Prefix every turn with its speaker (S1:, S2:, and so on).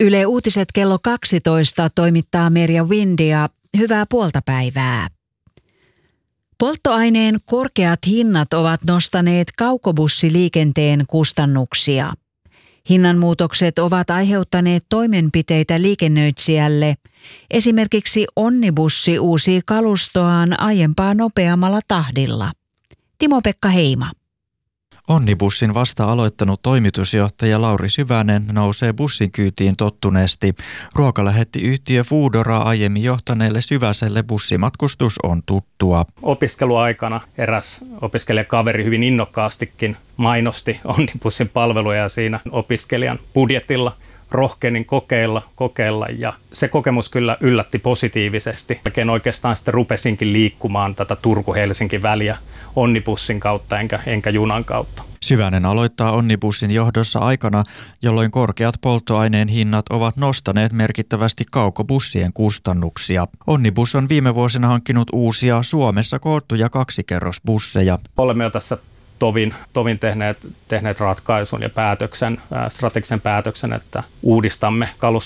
S1: Yle Uutiset kello 12 toimittaa Merja Windia. Hyvää puoltapäivää. Polttoaineen korkeat hinnat ovat nostaneet kaukobussiliikenteen kustannuksia. Hinnanmuutokset ovat aiheuttaneet toimenpiteitä liikennöitsijälle. Esimerkiksi Onnibussi uusii kalustoaan aiempaa nopeammalla tahdilla. Timo-Pekka Heima.
S2: Onnibussin vasta aloittanut toimitusjohtaja Lauri Syvänen nousee bussin kyytiin tottuneesti. Ruokalähettiyhtiö Foodora aiemmin johtaneelle Syväselle bussimatkustus on tuttua.
S3: Opiskeluaikana eräs opiskelijakaveri hyvin innokkaastikin mainosti Onnibussin palveluja ja siinä opiskelijan budjetilla rohkenin kokeilla ja se kokemus kyllä yllätti positiivisesti. Oikeastaan sitten rupesinkin liikkumaan tätä Turku-Helsinki-väliä Onnibussin kautta enkä junan kautta.
S2: Syvänen aloittaa Onnibussin johdossa aikana, jolloin korkeat polttoaineen hinnat ovat nostaneet merkittävästi kaukobussien kustannuksia. Onnibus on viime vuosina hankkinut uusia Suomessa koottuja kaksikerrosbusseja.
S3: Olemme jo tässä tovin tehneet ratkaisun ja strategisen päätöksen, että uudistamme